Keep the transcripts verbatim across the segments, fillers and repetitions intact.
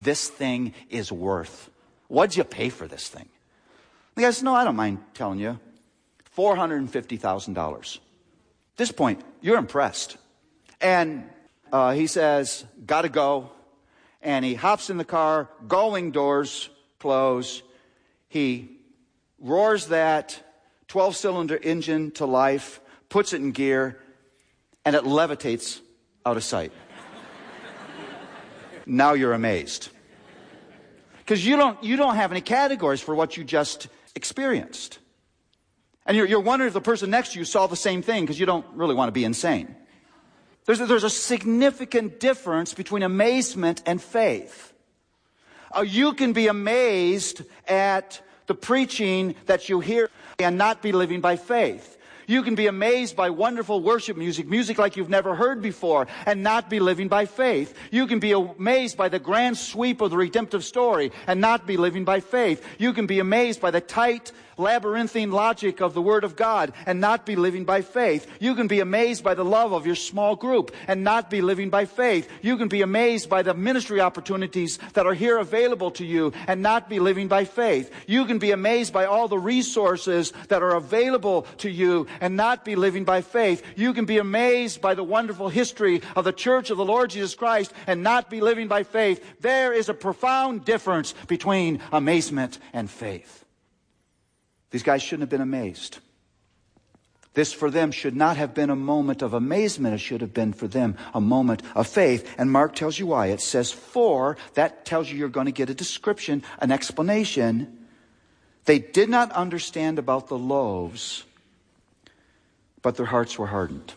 this thing is worth? What'd you pay for this thing? The guy says, no, I don't mind telling you. four hundred fifty thousand dollars. At this point, you're impressed. And uh, he says, gotta go. And he hops in the car, gullwing doors close. He roars that twelve-cylinder engine to life, puts it in gear, and it levitates out of sight. Now you're amazed. Because you don't, you don't have any categories for what you just experienced. And you're, you're wondering if the person next to you saw the same thing, because you don't really want to be insane. There's a, there's a significant difference between amazement and faith. Uh, you can be amazed at the preaching that you hear and not be living by faith. You can be amazed by wonderful worship music, music like you've never heard before, and not be living by faith. You can be amazed by the grand sweep of the redemptive story and not be living by faith. You can be amazed by the tight, labyrinthine logic of the Word of God and not be living by faith. You can be amazed by the love of your small group and not be living by faith. You can be amazed by the ministry opportunities that are here available to you and not be living by faith. You can be amazed by all the resources that are available to you and not be living by faith. You can be amazed by the wonderful history of the Church of the Lord Jesus Christ and not be living by faith. There is a profound difference between amazement and faith. These guys shouldn't have been amazed. This for them should not have been a moment of amazement. It should have been for them a moment of faith. And Mark tells you why. It says for. That tells you you're going to get a description, an explanation. They did not understand about the loaves, but their hearts were hardened.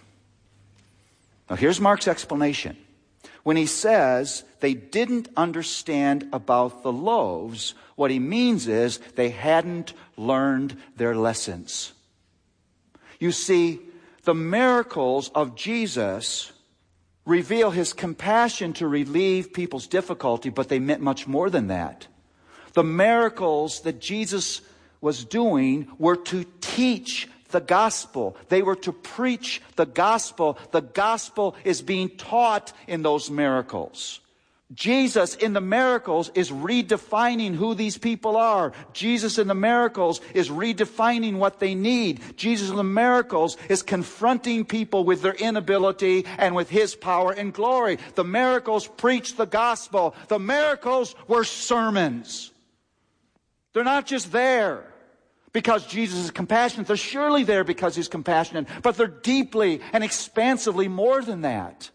Now here's Mark's explanation. When he says they didn't understand about the loaves, what he means is they hadn't learned their lessons. You see, the miracles of Jesus reveal his compassion to relieve people's difficulty, but they meant much more than that. The miracles that Jesus was doing were to teach the gospel. They were to preach the gospel. The gospel is being taught in those miracles. Jesus in the miracles is redefining who these people are. Jesus in the miracles is redefining what they need. Jesus in the miracles is confronting people with their inability and with his power and glory. The miracles preach the gospel. The miracles were sermons. They're not just there because Jesus is compassionate. They're surely there because he's compassionate, but they're deeply and expansively more than that.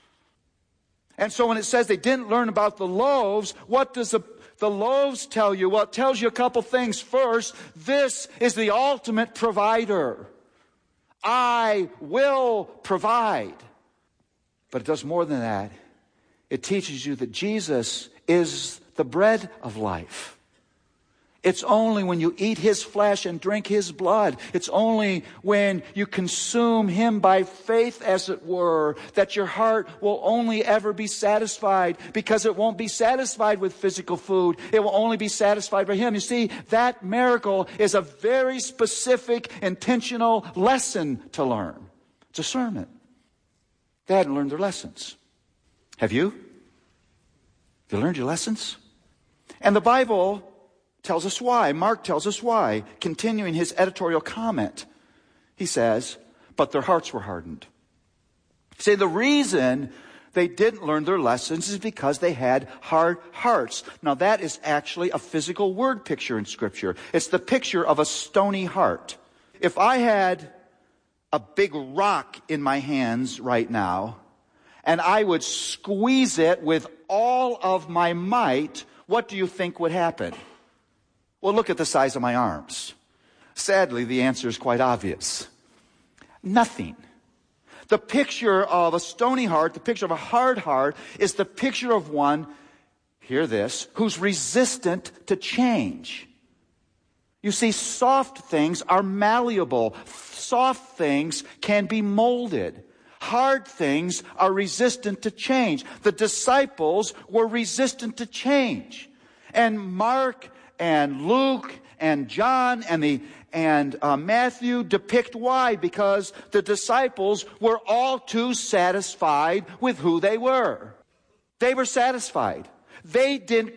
And so when it says they didn't learn about the loaves, what does the, the loaves tell you? Well, it tells you a couple things. First, this is the ultimate provider. I will provide. But it does more than that. It teaches you that Jesus is the bread of life. It's only when you eat his flesh and drink his blood, it's only when you consume him by faith, as it were, that your heart will only ever be satisfied, because it won't be satisfied with physical food. It will only be satisfied by him. You see, that miracle is a very specific, intentional lesson to learn. It's a sermon. They hadn't learned their lessons. Have you? Have you learned your lessons? And the Bible tells us why. Mark tells us why. Continuing his editorial comment, he says, but their hearts were hardened. See, the reason they didn't learn their lessons is because they had hard hearts. Now that is actually a physical word picture in Scripture. It's the picture of a stony heart. If I had a big rock in my hands right now, and I would squeeze it with all of my might, what do you think would happen? Well, look at the size of my arms. Sadly, the answer is quite obvious. Nothing. The picture of a stony heart, the picture of a hard heart, is the picture of one, hear this, who's resistant to change. You see, soft things are malleable. Soft things can be molded. Hard things are resistant to change. The disciples were resistant to change. And Mark and Luke and John and the and uh, Matthew depict why. Because the disciples were all too satisfied with who they were. They were satisfied. They didn't